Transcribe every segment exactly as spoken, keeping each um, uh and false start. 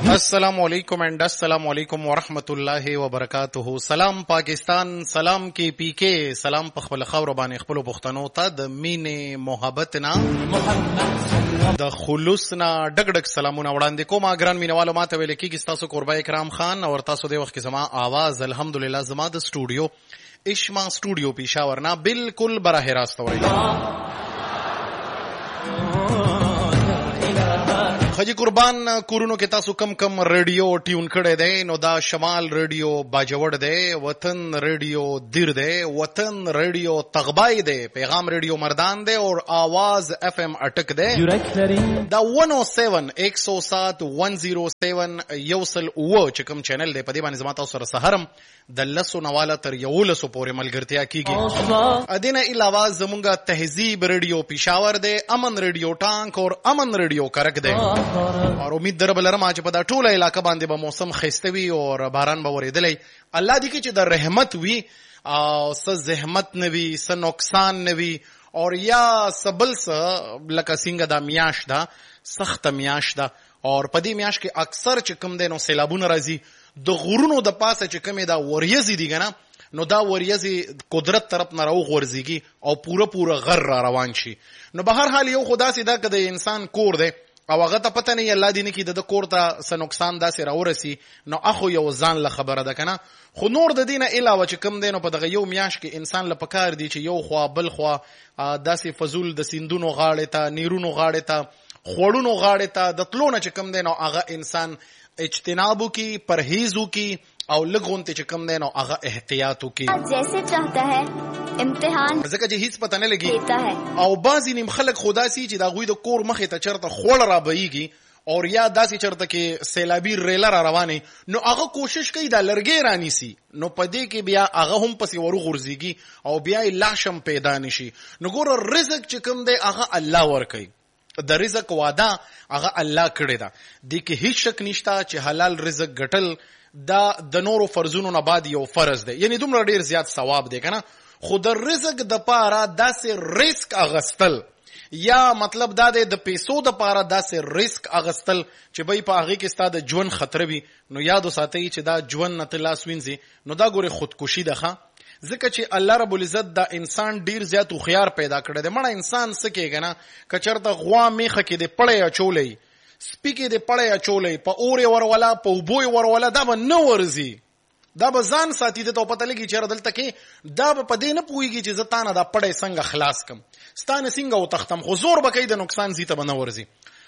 السلام علیکم اینڈ السلام علیکم ورحمۃ اللہ وبرکاتہ. سلام پاکستان، سلام کې پی کې، سلام په خپل خاور باندې خپل پښتنو ته د مینې محبت نه د خلوص نه ډګ ډګ سلامونه وړاندې کوم. ګران مینوالو، ماته ویل کېږي تاسو قربا اکرام خان او تاسو د وخت کې زما आवाज الحمدلله زما د سټوډیو اشما سټوډیو پېښور نه بالکل براه راست اوري. خجی قربان کورونو کې تاسو کم کم ریډیو ټیون کړی دی، نو دا شمال ریډیو باجوړ دی، وطن ریډیو دیر دی، وطن ریډیو تغبای دی، پیغام ریډیو مردان دی اور آواز ایف ایم اٹک دی. دا ون او سیون ایک سو سات ون زیرو سیون یوسل او چې کوم چینل دی په دې باندې زما تاسو سره سهرم د لسو نواله تر یولسو پورې ملګرتیا کیږي. ادینه علاوه زمونږه تهذیب ریډیو پېښور دی، امن ریډیو ټانک اور امن ریډیو کرک دی. اور امید در بلرم چې په دا ټوله علاقه باندې به موسم خسته وي او باران به ورېدلی. الله دې کې چې د رحمت وي او څه زحمت نه وي، څه نقصان نه وي، اور یا څه بل څه لکه څنګه دا میاشت ده سخته میاشت ده اور په دې میاشت کې اکثر چې کوم دی نو سیلابونه راځي. د غرونو د پاسه چې کومې دا وریځې دي که نه، نو دا وریځې قدرت طرف نه راوغورځېږي او پوره پوره غر را روان شي. نو به هر حال یو خو داسې ده که د انسان کور دی او هغه ته پته نه الله دې نه کړي د کور ته څه نقصان داسې راورسي، نو اخو یو ځان له خبره ده که نه. خو نور د دې نه علاوه چې کوم دی نو په دغه یو میاشت کې انسان له پکار دی چې یو خوا بل خوا داسې فضول د سیندونو غاړې ته، نیرونو غاړې ته، خوړونو غاړې ته د تلو نه چې کوم دی نو هغه انسان اجتناب وکړي، پرهیز وکړي او لږ غونتې چې کوم دی نو هغه احتیاط وکړي. جیسے چاہتا ہے امتحان ځکه چې هیڅ پته نه لګي. او بعضې نیم خلک خو داسې چې د هغوی د کور مخې ته چېرته خوړ را بهیږي اور یا داسې چېرته کې سیلابي ریله را روانې، نو هغه کوشش کوي دا لرګی رانیسي، نو په دې کې بیا هغه هم پسې وروغورځېږي او بیا یې لاشم پیدا نشي. نو ګوره رزق چې کوم دی هغه الله ورکوي، د رزق واده هغه الله کړې ده. دې کې هیڅ شک نشته چې حلال رزق ګټل دا د نورو فرضونو نه بعد یو فرض دی، یعنی دومره ډیر زیات ثواب دی که نه. خو د رزق د پاره داسې ریسک اغستل، یا مطلب دا دی د پیسو د پاره داسې ریسک اغستل چې بای په هغې کې ستا د ژوند خطره وي، نو یاد وساتئ چې دا ژوند نه ته لاس وینځي، نو دا ګورې خودکشي ده ښه. ځکه چې الله رب العزت دا انسان ډیر زیات هوښیار پیدا کړی دی. مړه انسان څه کېږي نه، که چېرته غوا میخه کې د پړی اچولی، سپي کې د پړی اچولی، په اور یې وروله، په اوبو یې وروله، دا به نه ورځي، دا به ځان ساتي. د ته پته لګي چې دلته کې دا به په دې نه پوهېږي چې زه تا نه دا پړی څنګه خلاص کم، ستا نه څنګه وتښتم، خو زور به کوي د نقصان ځي ته به نه ورځي.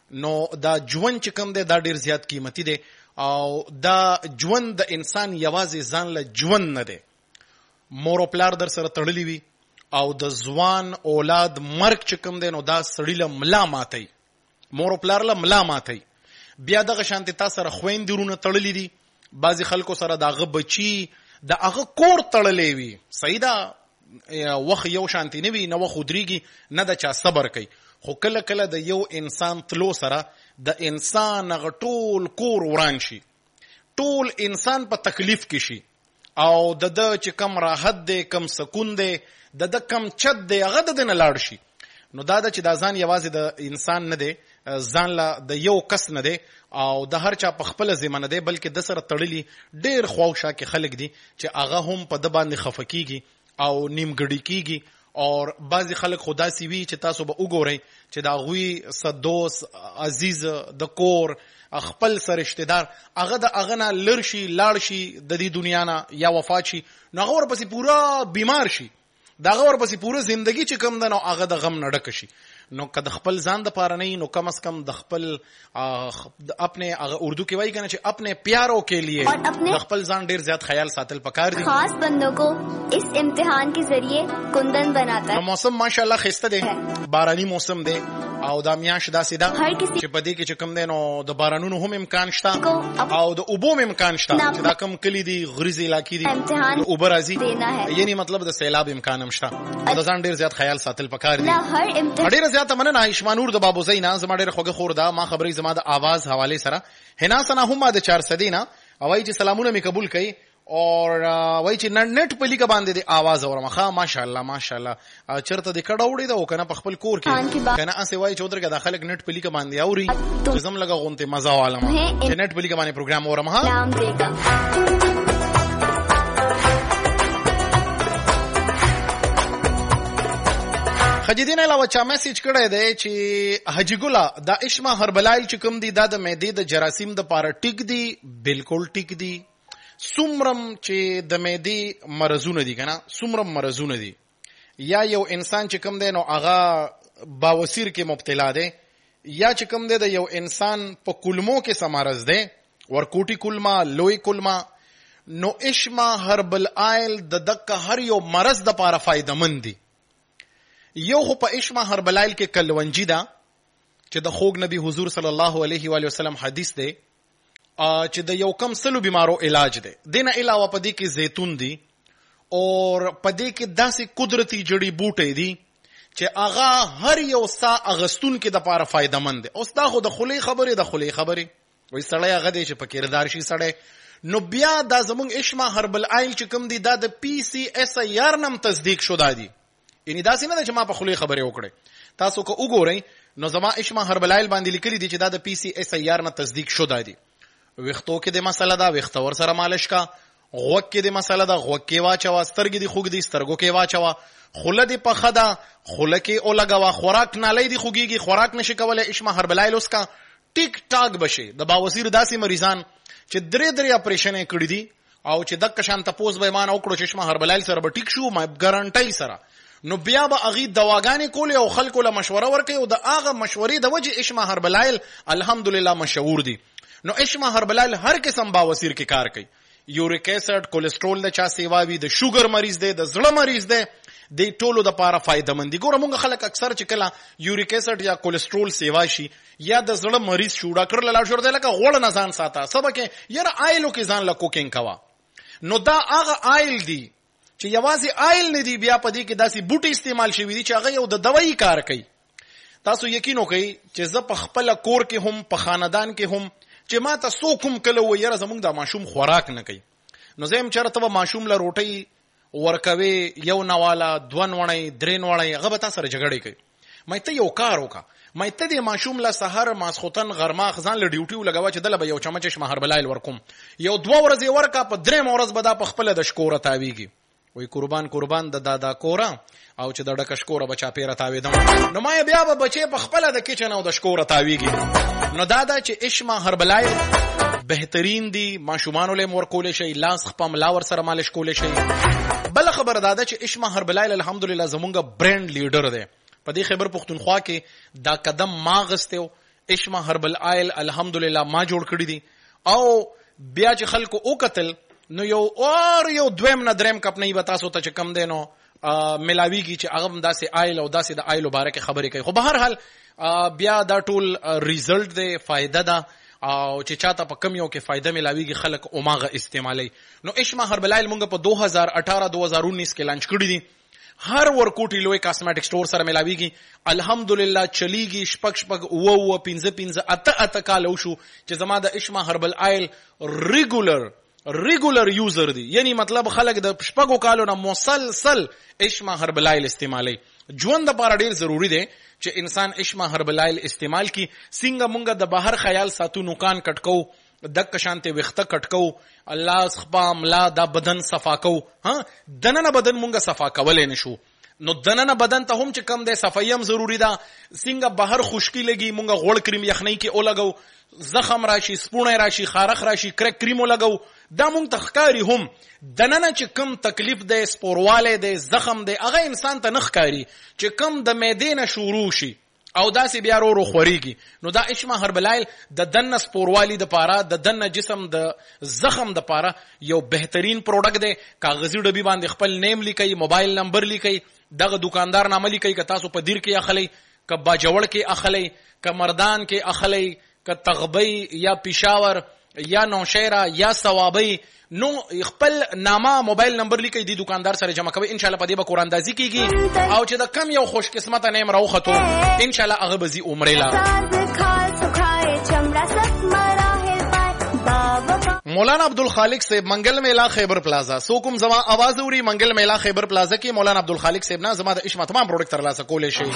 نو دا ژوند چې کوم دی دا ډیر زیات قیمتي دی او دا ژوند د انسان یوازې ځان له ژوند نه دی، مور او پلار در سره تړلی وي او د ځوان اولاد مرګ چې کوم دی نو دا سړي له ملا ماتوي، مور او پلار له ملا ماتوي. بیا دغه شانتې تا سره خویندې ورونه تړلی دي، بعضې خلکو سره د هغه بچي د هغه کور تړلی وي. صحیح ده، وخت یو شانتې نه وي، نه وخت ودرېږي، نه د چا صبر کوي. خو کله کله د یو انسان تلو سره د انسان هغه ټول کور وران شي، ټول انسان په تکلیف کې شي او د ده چې کم راحت دی، کم سکون دی، د ده کم چت دی، هغه د ده نه لاړ شي. نو دا ده چې دا ځان یوازې د انسان نه دی، ځان له د یو کس نه دی او د هر چا په خپله ذمه نه دی، بلکې د سره تړلي ډېر خواوشا کې خلک دي چې هغه هم په ده باندې خفه کېږي او نیمګړي کېږي. اور بعضې خلک خو داسې وي چې تاسو به وګورئ چې د هغوی څه دوست عزیز د کور خپل سره رشته دار هغه د هغه نه لر شي، لاړ شي د دې دنیا نه یا وفات شي، نو هغه ورپسې پوره بیمار شي، د هغه ورپسې پوره زندگی چې کوم ده نو هغه د غم نه ډکه شي. نو که د خپل ځان د پاره نه نو کم از کم د خپل اپنے اردو کې وایي کنه چې اپنے پیاروں کے لیے د خپل ځان ډیر زیات خیال ساتل پکار دي. خاص بندوں کو اس امتحان کے ذریعے کندن بناتا ہے. موسم ماشاءالله خسته دی، بارانی موسم دی او دا میاش داسې ده چې په دې کې چې کوم دی نو د بارانونو هم امکان شته او د اوبو هم امکان شته چې دا کم کلی دي غریزي علاقې دي د اوبه راځي، یعنی مطلب د سیلاب امکان هم شته. د ځان ډیر زیات خیال ساتل پکار دي. ډیر زیاته مننه ایشمانور د بابو زینا، زما ډېره خوږه خور ده. ما خبرې زما د آواز حوالې سره حنا سنا هم د چار سدینا اوای چې سلامونه می قبول کړي اور وای چې نت په لیکه باندې د आवाज اورم ښا ماشاءالله ماشاءالله چرته د کډه وړي دا کنه په خپل کور کې کنه اسه وای چې ودرګه داخله نت په لیکه باندې اوري چې زم لګه غونته مزه والم چې نت په لیکه باندې پروګرام اورم ها نام دیګا خجیدین علاوه چا میسج کړی دی چې حجی ګله دا اشما هربلایل چې کوم دی دا د معدې د جراثیم د پاره ټیک دی بالکل ټیک دی سمرم چې د معدې مرزونه دي کنه سمرم مرزونه دي یا یو انسان چې کوم دی نو هغه باوسیر کې مبتلا دی یا چې کوم دی د یو انسان په کلمو کې سمارز دی ورکوټي کلمه لوی کلمه نو اشما هربل آیل د دک هر یو مرز د پاره فائدہ مند دی یو خو په اشما هربلایل کې کلونجی دا چې د خوږ نبی حضور صلی الله علیه و علیه وسلم حدیث دی چې د یو کم سلو بیمارو علاج دی دینه علاوه پدې کې زیتون دی اور پدې کې داسې قدرتی جړی بوټي دي چې هغه هر یو سا اغستون کې د پاره فائدہ مند دی اوس دا خو د خلی خبره د خلی خبره وای سړی هغه دی چې په کردار شي سړی نو بیا دا زمونږ اشما هربل آیل چې کوم دی دا د پی سی اس ای آر نم تصدیق شوه دی یعنی دا څنګه چې ما په خلی خبره وکړه تاسو کو وګورئ نو زما اشما هربلایل باندې لیکلي دي چې دا د پی سی اس ای آر نه تصدیق شوه دی وختو کې د مسله دا وخت ور سره مالش کا غوږ کې د مسله دا غوږ کې واچوا سترګې دی خوګ دی سترګو کې واچوا خوله دی په خدا خوله کې او لګوا خوراک نالې دی خوګيږي خوراک نشي کولای اشما هربلایل اوس کا ټیک ټاک بشي د باوسیر داسې مریضان چې درې درې اپریشن کړی دي او چې دک شان تپوس به مان او کړو چې اشما هربلایل سره به ټیک شو ما ګارانټي سره نو بیا به اغي دواګانې کولې او خلکو له مشوره ورکړي او د اغه مشورې د وجه اشما هربلایل الحمدلله مشهور دي نو اشما هربلایل هر قسم باوسیر کې کار کوي یوریک ایسډ کولیسټرول د چا سیوا وي د شوګر مریض دی د زړه مریض دی د ټولو د پاره فائدہ مند دي ګوره مونږ خلک اکثر چې کله یوریک ایسډ یا کولیسټرول سیوا شي یا د زړه مریض شو ډاکټر لاله شور دی لکه غوړ نه ځان ساته سبا کې یره آیلو کې ځان لا کوکینګ کوا نو دا هغه آیل دی چې یوازې آیل نه دی بیا پدې کې داسې بوټي استعمال شوی دي چې هغه یو د دوايي کار کوي تاسو یقین وکئ چې زه په خپل کور کې هم په خاندان کې هم چې ما ته سو کوم کله و یره زمونږ د ماشوم خوراک نه کوي نو زم چرته به ماشوم له روټي ورکوي یو نواله دوه نوړی درې نوړی هغه به تاسو سره جګړه کوي مې ته یو کار وکا مې ته د ماشوم له سحر ماسختن غرما خزان له ډیوټي ولګوا چې دله به یو چمچ شمه هربلایل ورکوم یو دوه ورځې ورکا په درې مورز به دا په خپل د شکوره تاویږي وای قربان قربان د دادا کورا او چې د ډکه شکوره بچا پیره تاویدم نو ما بیا به بچي په خپل د کچن او د شکوره تاویږي نو دادا چې اشما هربلایل بهترین دی ماشومان له مور کول شي لاس خپم لاور سره مالش کول شي بل خبر دادا چې اشما هربلایل الحمدلله زمونږ برند لیډر دی په دې خبر پختونخوا کې دا قدم ما غستو اشما هربل آیل الحمدلله ما جوړ کړی دي او بیا چې خلکو او قتل نو یو اور یو دویم نه دریم کپ نه وتا سو ته چې کم دینو ملاویږي چې هغه داسې آیل او داسې د آیل مبارک خبرې کوي خو به هر حال بیا دا ټول ریزلټ دی فائدہ ده او چې چاته په کم یو کې فائدہ ملاویږي خلک اوماغه استعمالي نو اشما هربلایل مونږ په دو هزار اٹھارہ دو هزار انیس کې لانچ کړی دي هر ورکوټي لوی کاسمیټک سٹور سره ملاویږي الحمدلله چلیږي شپک شپک او او پنځه پنځه اته اته کال شو چې زما د اشما هربل آیل ریګولر ریګولر یوزر دی یعنی مطلب خلک د شپږو کالو نه مسلسل اشما هربلایل استعمالي ژوند لپاره ډیر ضروری دی چې انسان اشما هربلایل استعمال کی څنګه مونږ د بهر خیال ساتو نوکان کټکو دک شانته وخته کټکو الله خپام لا دا بدن صفا کو ها دننه بدن مونږه صفا کولې نشو نو دننه بدن ته هم چې کم دی صفایم ضروری ده څنګه بهر خشکی لګي مونږه غوړ کریم یخنۍ کې او لګو زخم راشي سپونه راشي خارخ راشي کرک کریم لګو دا مونږ تخکاری هم دننه چې کم تکلیف دی سپورواله دی زخم دی هغه انسان ته نخکاری چې کم د معدې نه شروع شي او داسې بیا ورو خوريږي نو دا اشما هربلایل د دنه سپوروالی د پاره د دنه جسم د زخم د پاره یو بهترین پروډکټ دی کاغذي ډبی باندې خپل نیم لیکي موبایل نمبر لیکي دغه دکاندار نامه لیکي که تاسو په دیر کې اخلي که باجوړ کې اخلي که مردان کې اخلي که تغبی یا پېښور یا نوشیرا یا ثوابی نو خپل نامه موبایل نمبر لیکي دی دکاندار سره جمع کوي ان شاء الله په دې به قران دازي کیږي او چې د کم یو خوش قسمت نیم راوخته ان شاء الله هغه بزي عمره لا مولانا عبدالخالق صاحب منګل میلا خیبر پلازا سو کوم زما आवाज اوري منګل میلا خیبر پلازا کې مولانا عبدالخالق صاحب نه زما د عشق تمام پروډکټ ترلاسه کولې شي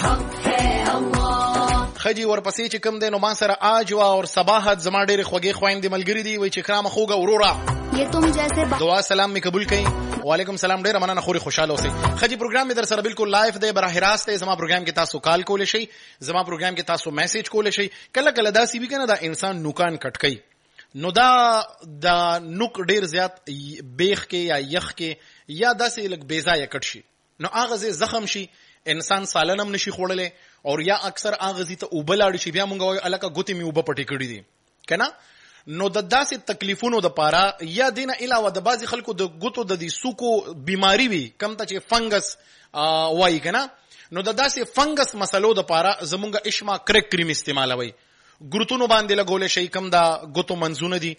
خجی ورپسې چې کوم دینو ما سره اجوا او صباحت زما ډېر خوږې خويندې ملګری دي وای چې کرام خوګه اورورا یہ تم جیسے دعا سلام می قبول کړئ وعلیکم سلام ډېر مننه خوري خوشاله اوسئ خجی پروګرام می در سره بالکل لایف دی براه راست دی زما پروګرام کې تاسو کال کولې شي زما پروګرام کې تاسو میسج کولې شي کله کله دا سی بي کنه دا انسان نوکان کټکای نو دا دا نوک ډیر زیات بیخ کې یا یخ کې یا داسې لګ بیزای کټ شي نو هغه زخم شي انسان سالنم نشي خوړلې او یا اکثر هغه زی ته وبلاړ شي بیا مونږ وای الکه ګوتی می وب پټی کړی دي کنه نو د داسې تکلیفونو د پاره یا دینه علاوه د بازي خلکو د ګوتو د دې سوکو بیماری وي کم ته چې فنګس وای کنه نو د داسې فنګس مسلو د پاره زمونږ اشما کریک کریم استعمالوي ګروتونو باندې لګول شي کم دا ګوتو منځونه دي